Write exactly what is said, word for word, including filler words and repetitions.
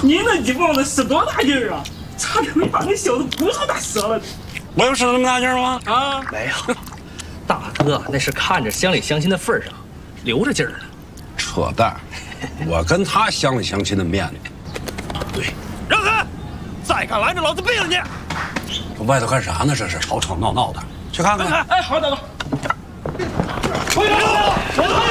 你那一棒子使多大劲儿啊？差点没把那小子骨头打折了。 我有使那么大劲儿吗？ 啊， 没有，大哥那是看着乡里乡亲的份上，留着劲儿呢。 扯淡！我跟他乡里乡亲的面呢。 对， 让开！再敢拦着老子毙了你！ 这外头干啥呢？这是吵吵闹闹的，去看看。 哎，好，大哥。